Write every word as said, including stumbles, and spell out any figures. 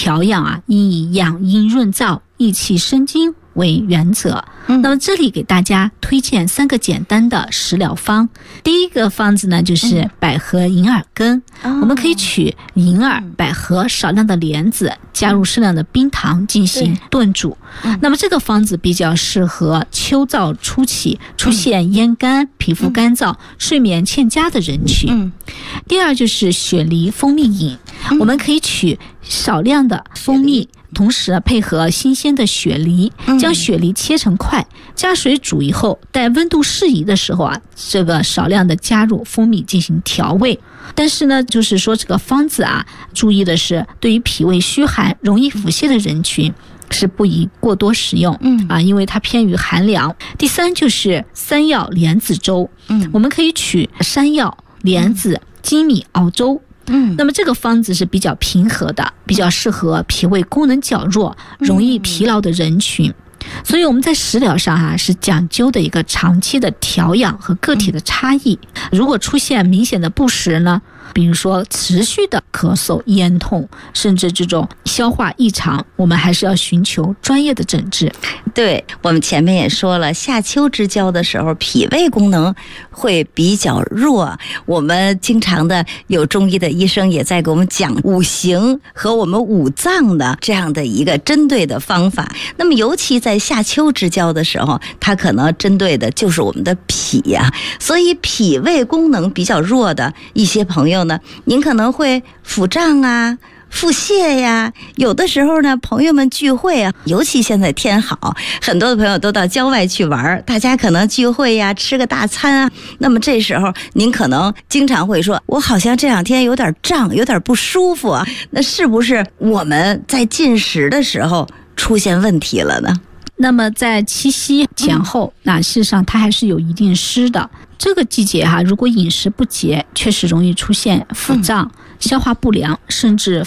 调养啊，应以养阴润燥、益气生津为原则。 嗯、 那么这里给大家推荐三个简单的食疗方。第一个方子呢，就是百合银耳羹、嗯、我们可以取银耳、百合、少量的莲子，加入适量的冰糖进行炖煮、嗯、那么这个方子比较适合秋燥初期出现咽干、皮肤干燥、嗯、睡眠欠佳的人群、嗯、第二就是雪梨蜂蜜饮、嗯、我们可以取少量的蜂蜜，同时配合新鲜的雪梨，将雪梨切成块，加水煮以后，待温度适宜的时候啊，这个少量的加入蜂蜜进行调味。但是呢，就是说这个方子啊，注意的是，对于脾胃虚寒、容易腹泻的人群，是不宜过多食用，嗯啊，因为它偏于寒凉。第三就是山药莲子粥，嗯，我们可以取山药、莲子、粳米熬粥。嗯，那么这个方子是比较平和的，比较适合脾胃功能较弱、容易疲劳的人群。所以我们在食疗上啊，是讲究的一个长期的调养和个体的差异。如果出现明显的不适呢，比如说持续的咳嗽、咽痛，甚至这种消化异常，我们还是要寻求专业的诊治。 对，我们前面也说了，夏秋之交的时候，脾胃功能会比较弱。我们经常的有中医的医生也在给我们讲五行和我们五脏的这样的一个针对的方法。那么尤其在夏秋之交的时候，它可能针对的就是我们的脾呀、啊，所以脾胃功能比较弱的一些朋友呢，您可能会腹胀啊、腹泻呀，有的时候呢，朋友们聚会啊，尤其现在天好，很多的朋友都到郊外去玩，大家可能聚会呀，吃个大餐啊。那么这时候您可能经常会说，我好像这两天有点胀，有点不舒服啊。那是不是我们在进食的时候出现问题了呢？ 那么在七夕前后，那事实上它还是有一定湿的。这个季节哈、啊，如果饮食不节，确实容易出现腹胀、嗯、消化不良，甚至